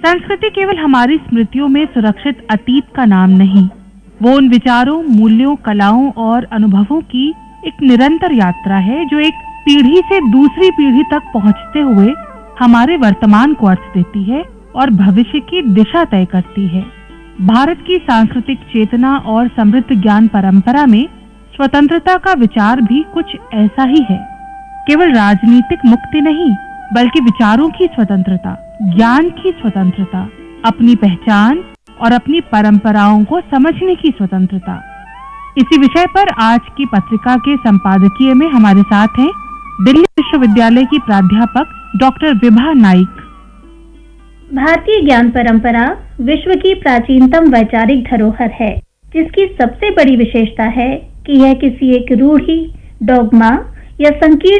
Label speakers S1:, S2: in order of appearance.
S1: संस्कृति केवल हमारी स्मृतियों में सुरक्षित अतीत का नाम नहीं, वो उन विचारों, मूल्यों, कलाओं और अनुभवों की एक निरंतर यात्रा है जो एक पीढ़ी से दूसरी पीढ़ी तक पहुंचते हुए हमारे वर्तमान को अर्थ देती है और भविष्य की दिशा तय करती है। भारत की सांस्कृतिक चेतना और समृद्ध ज्ञान परंपरा में स्वतंत्रता का विचार भी कुछ ऐसा ही है। केवल राजनीतिक मुक्ति नहीं, बल्कि विचारों की स्वतंत्रता, ज्ञान की स्वतंत्रता, अपनी पहचान और अपनी परंपराओं को समझने की स्वतंत्रता। इसी विषय पर आज की पत्रिका के संपादकीय में हमारे साथ हैं दिल्ली विश्वविद्यालय की प्राध्यापक डॉक्टर विभा नाइक।
S2: भारतीय ज्ञान परंपरा विश्व की प्राचीनतम वैचारिक धरोहर है, जिसकी सबसे बड़ी विशेषता है कि यह किसी एक रूढ़ि, डॉगमा या संकीर्ण